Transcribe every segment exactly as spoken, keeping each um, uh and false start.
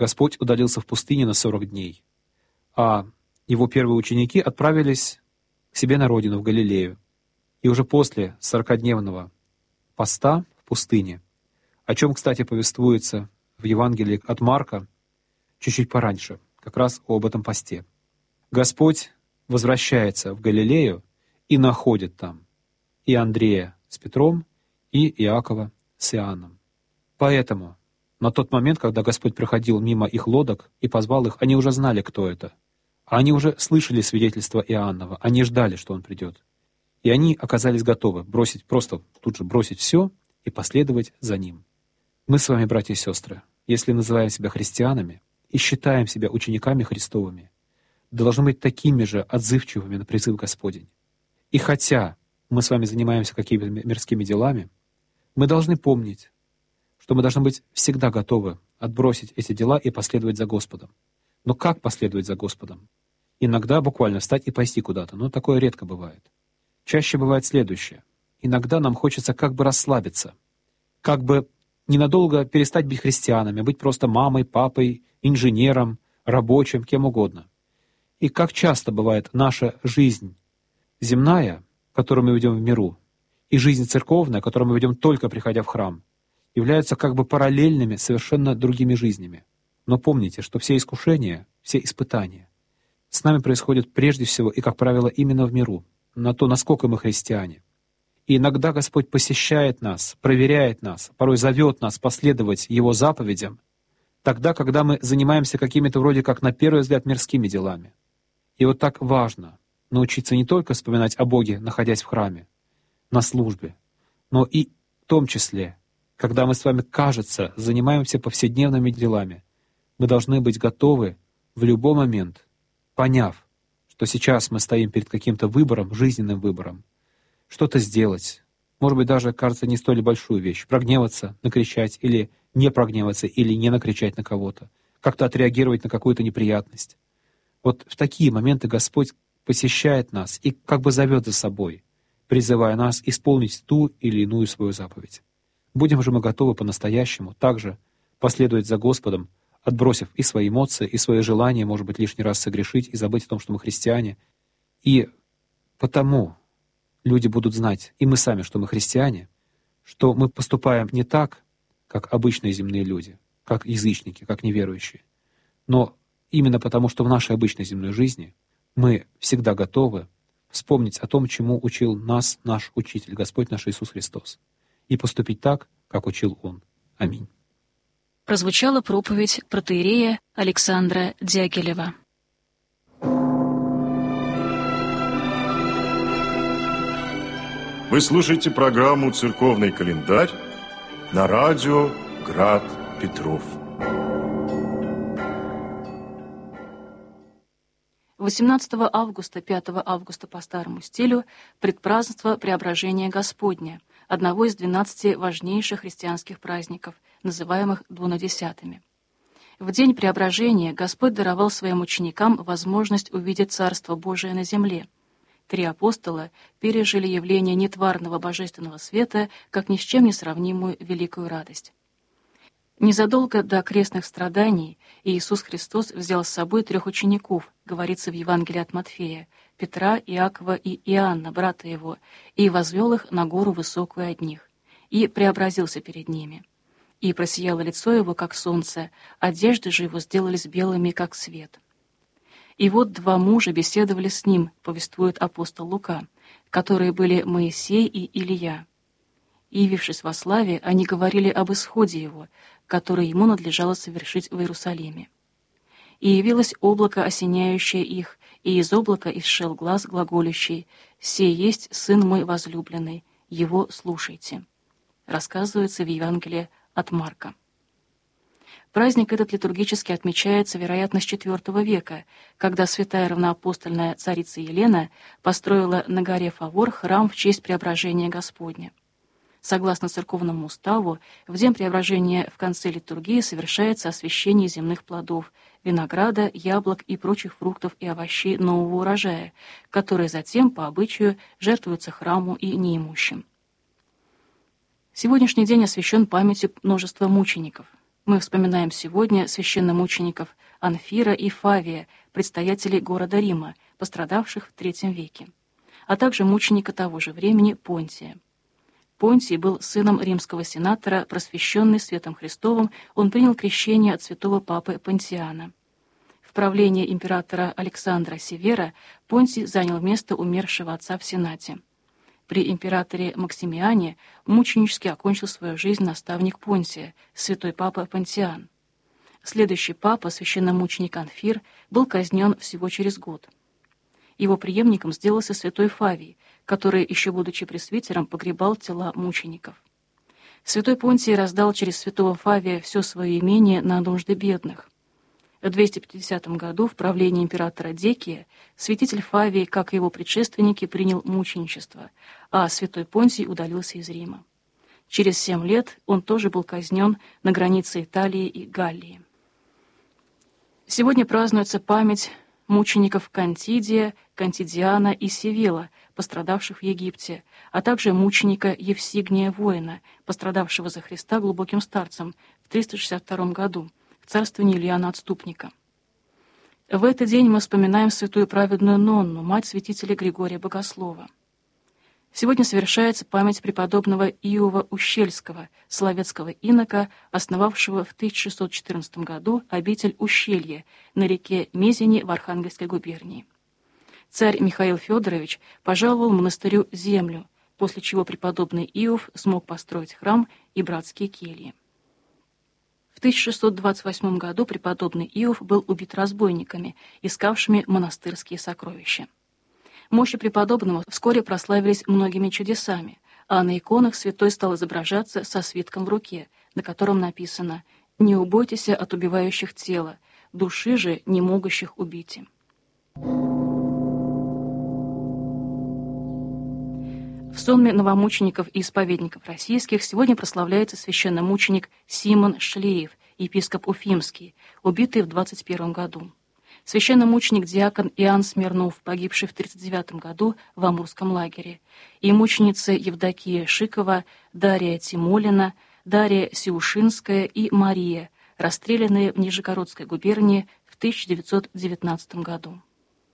Господь удалился в пустыне на сорок дней, а Его первые ученики отправились к себе на родину, в Галилею. И уже после сорокадневного поста в пустыне, о чем, кстати, повествуется в Евангелии от Марка чуть-чуть пораньше, как раз об этом посте, Господь возвращается в Галилею и находит там и Андрея с Петром, и Иакова с Иоанном. Поэтому на тот момент, когда Господь проходил мимо их лодок и позвал их, они уже знали, кто это. А они уже слышали свидетельство Иоаннова, они ждали, что он придет. И они оказались готовы бросить, просто тут же бросить все и последовать за ним. Мы с вами, братья и сестры, если называем себя христианами и считаем себя учениками Христовыми, должны быть такими же отзывчивыми на призыв Господень. И хотя мы с вами занимаемся какими-то мирскими делами, мы должны помнить, что мы должны быть всегда готовы отбросить эти дела и последовать за Господом. Но как последовать за Господом? Иногда буквально встать и пойти куда-то, но такое редко бывает. Чаще бывает следующее. Иногда нам хочется как бы расслабиться, как бы ненадолго перестать быть христианами, быть просто мамой, папой, инженером, рабочим, кем угодно. И как часто бывает наша жизнь земная, которую мы ведем в миру, и жизнь церковная, которую мы ведем только приходя в храм, являются как бы параллельными совершенно другими жизнями. Но помните, что все искушения, все испытания с нами происходят прежде всего и, как правило, именно в миру, на то, насколько мы христиане. И иногда Господь посещает нас, проверяет нас, порой зовет нас последовать Его заповедям, тогда, когда мы занимаемся какими-то вроде как на первый взгляд мирскими делами. И вот так важно научиться не только вспоминать о Боге, находясь в храме, на службе, но и в том числе, когда мы с вами, кажется, занимаемся повседневными делами, мы должны быть готовы в любой момент, поняв, что сейчас мы стоим перед каким-то выбором, жизненным выбором, что-то сделать, может быть, даже, кажется, не столь большую вещь, прогневаться, накричать или не прогневаться, или не накричать на кого-то, как-то отреагировать на какую-то неприятность. Вот в такие моменты Господь посещает нас и как бы зовет за собой, призывая нас исполнить ту или иную свою заповедь. Будем же мы готовы по-настоящему также последовать за Господом, отбросив и свои эмоции, и свои желания, может быть, лишний раз согрешить и забыть о том, что мы христиане. И потому люди будут знать, и мы сами, что мы христиане, что мы поступаем не так, как обычные земные люди, как язычники, как неверующие, но именно потому, что в нашей обычной земной жизни мы всегда готовы вспомнить о том, чему учил нас наш Учитель, Господь наш Иисус Христос, и поступить так, как учил Он. Аминь. Прозвучала проповедь протоиерея Александра Дягилева. Вы слушаете программу «Церковный календарь» на радио «Град Петров». восемнадцатого августа, пятого августа по старому стилю предпразднество Преображения Господня, одного из двенадцати важнейших христианских праздников, называемых двунадесятыми. В день Преображения Господь даровал своим ученикам возможность увидеть Царство Божие на земле. Три апостола пережили явление нетварного божественного света как ни с чем не сравнимую великую радость. Незадолго до крестных страданий Иисус Христос взял с собой трех учеников, говорится в Евангелии от Матфея, Петра, Иакова и Иоанна, брата его, и возвел их на гору высокую от них, и преобразился перед ними. И просияло лицо его, как солнце, одежды же его сделались белыми, как свет. И вот два мужа беседовали с ним, повествует апостол Лука, которые были Моисей и Илия. И, явившись во славе, они говорили об исходе его, который ему надлежало совершить в Иерусалиме. И явилось облако, осеняющее их, и из облака исшел глас глаголющий: «Сей есть Сын мой возлюбленный, его слушайте». Рассказывается в Евангелии от Марка. Праздник этот литургически отмечается, вероятно, с четвёртого века, когда святая равноапостольная царица Елена построила на горе Фавор храм в честь Преображения Господня. Согласно церковному уставу, в день Преображения в конце литургии совершается освящение земных плодов, винограда, яблок и прочих фруктов и овощей нового урожая, которые затем, по обычаю, жертвуются храму и неимущим. Сегодняшний день освящен памятью множества мучеников. Мы вспоминаем сегодня священномучеников Анфира и Фавия, предстоятелей города Рима, пострадавших в третьем веке, а также мученика того же времени Понтия. Понтий был сыном римского сенатора, просвещенный светом Христовым, он принял крещение от святого папы Понтиана. В правлении императора Александра Севера Понтий занял место умершего отца в Сенате. При императоре Максимиане мученически окончил свою жизнь наставник Понтия, святой папа Понтиан. Следующий папа, священномученик Анфир, был казнен всего через год. Его преемником сделался святой Фавий, который, еще будучи пресвитером, погребал тела мучеников. Святой Понтий раздал через святого Фавия все свое имение на нужды бедных. В двести пятидесятом году в правлении императора Декия святитель Фавий, как и его предшественники, принял мученичество, а святой Понтий удалился из Рима. Через семь лет он тоже был казнен на границе Италии и Галлии. Сегодня празднуется память мучеников Кантидия, Кантидиана и Севила, пострадавших в Египте, а также мученика Евсигния Воина, пострадавшего за Христа глубоким старцем в триста шестьдесят втором году, в царствовании Ильяна Отступника. В этот день мы вспоминаем святую праведную Нонну, мать святителя Григория Богослова. Сегодня совершается память преподобного Иова Ущельского, словецкого инока, основавшего в тысяча шестьсот четырнадцатом году обитель Ущелье на реке Мезени в Архангельской губернии. Царь Михаил Федорович пожаловал монастырю землю, после чего преподобный Иов смог построить храм и братские кельи. В тысяча шестьсот двадцать восьмом году преподобный Иов был убит разбойниками, искавшими монастырские сокровища. Мощи преподобного вскоре прославились многими чудесами, а на иконах святой стал изображаться со свитком в руке, на котором написано «Не убойтесь от убивающих тела, души же не могущих убить». В сонме новомучеников и исповедников российских сегодня прославляется священномученик Симон Шлеев, епископ Уфимский, убитый в двадцать первом году. Священномученик-диакон Иоанн Смирнов, погибший в тридцать девятом году в Амурском лагере, и мученицы Евдокия Шикова, Дарья Тимолина, Дарья Сиушинская и Мария, расстрелянные в Нижегородской губернии в тысяча девятьсот девятнадцатом году.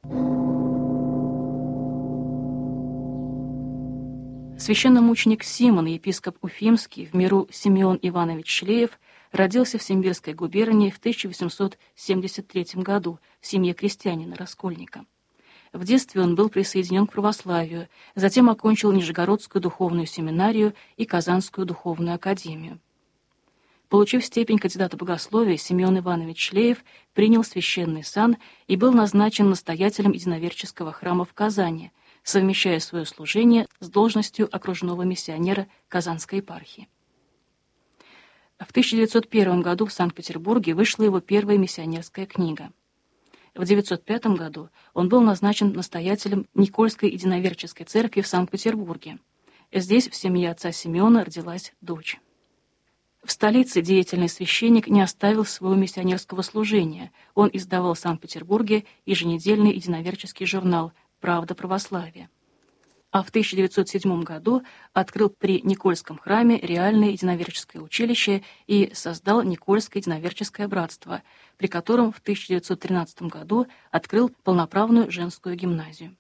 Священномученик Симон, епископ Уфимский, в миру Симеон Иванович Шлеев, родился в Симбирской губернии в тысяча восемьсот семьдесят третьем году в семье крестьянина, раскольника. В детстве он был присоединен к православию, затем окончил Нижегородскую духовную семинарию и Казанскую духовную академию. Получив степень кандидата богословия, Симеон Иванович Шлеев принял священный сан и был назначен настоятелем единоверческого храма в Казани, совмещая свое служение с должностью окружного миссионера Казанской епархии. В тысяча девятьсот первом году в Санкт-Петербурге вышла его первая миссионерская книга. В девятьсот пятом году он был назначен настоятелем Никольской единоверческой церкви в Санкт-Петербурге. Здесь в семье отца Симеона родилась дочь. В столице деятельный священник не оставил своего миссионерского служения. Он издавал в Санкт-Петербурге еженедельный единоверческий журнал «Правда православия». А в тысяча девятьсот седьмом году открыл при Никольском храме реальное единоверческое училище и создал Никольское единоверческое братство, при котором в тысяча девятьсот тринадцатом году открыл полноправную женскую гимназию.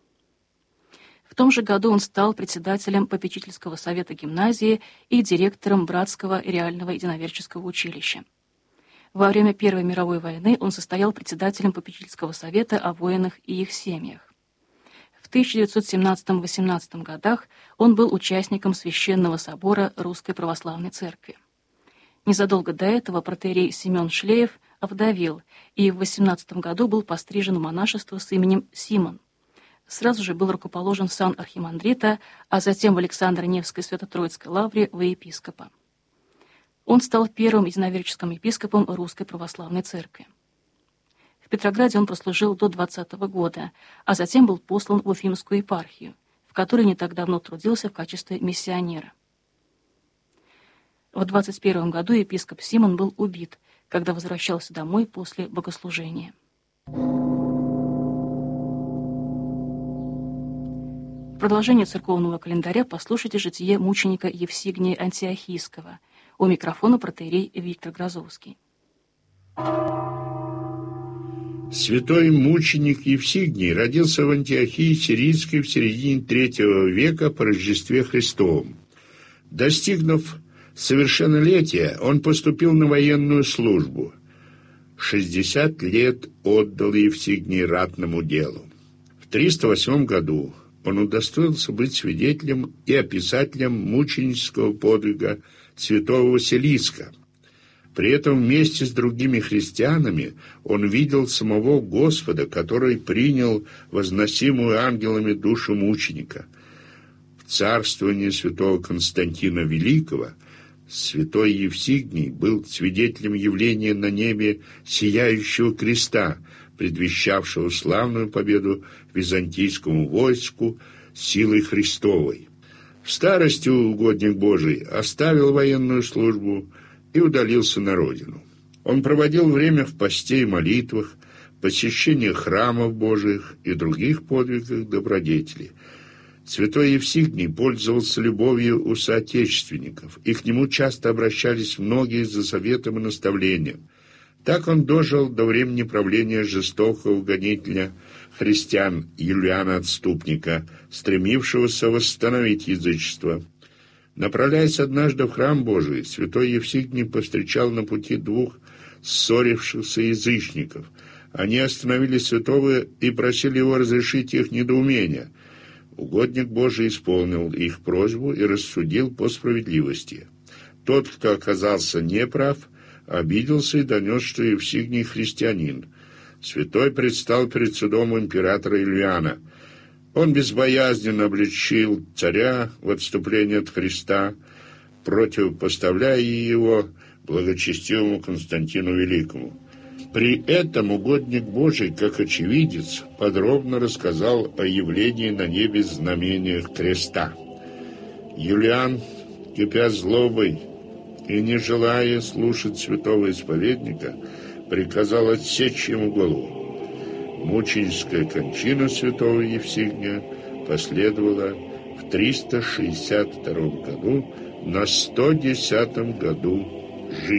В том же году он стал председателем попечительского совета гимназии и директором братского реального единоверческого училища. Во время Первой мировой войны он состоял председателем попечительского совета о воинах и их семьях. В тысяча девятьсот семнадцатом-восемнадцатом годах он был участником Священного собора Русской Православной Церкви. Незадолго до этого протоиерей Семен Шлеев овдовел и в восемнадцатом году был пострижен в монашество с именем Симон. Сразу же был рукоположен в сан архимандрита, а затем в Александро-Невской Свято-Троицкой лавре во епископа. Он стал первым единоверческим епископом Русской Православной Церкви. В Петрограде он прослужил до двадцатого года, а затем был послан в Уфимскую епархию, в которой не так давно трудился в качестве миссионера. В двадцать первом году епископ Симон был убит, когда возвращался домой после богослужения. В продолжение церковного календаря послушайте житие мученика Евсигния Антиохийского. У микрофона протоиерей Виктор Грозовский. Святой мученик Евсигний родился в Антиохии Сирийской в середине третьего века по Рождестве Христовом. Достигнув совершеннолетия, он поступил на военную службу. шестьдесят лет отдал Евсигний ратному делу. В триста восьмом году он удостоился быть свидетелем и описателем мученического подвига святого Василиска. При этом вместе с другими христианами он видел самого Господа, который принял возносимую ангелами душу мученика. В царствовании святого Константина Великого святой Евсигний был свидетелем явления на небе сияющего креста, предвещавшего славную победу византийскому войску силой Христовой. В старости угодник Божий оставил военную службу и удалился на родину. Он проводил время в посте и молитвах, посещении храмов Божиих и других подвигах добродетели. Святой Евсигний пользовался любовью у соотечественников, и к нему часто обращались многие за советом и наставлением. Так он дожил до времени правления жестокого гонителя христиан Юлиана Отступника, стремившегося восстановить язычество. Направляясь однажды в храм Божий, святой Евсигний повстречал на пути двух ссорившихся язычников. Они остановили святого и просили его разрешить их недоумение. Угодник Божий исполнил их просьбу и рассудил по справедливости. Тот, кто оказался неправ, обиделся и донес, что Евсигний христианин. Святой предстал перед судом императора Юлиана. Он безбоязненно обличил царя в отступлении от Христа, противопоставляя его благочестивому Константину Великому. При этом угодник Божий, как очевидец, подробно рассказал о явлении на небе знамениях креста. Юлиан, кипя злобой и не желая слушать святого исповедника, приказал отсечь ему голову. Мученическая кончина святого Евсигния последовала в триста шестьдесят втором году на сто десятом году жизни.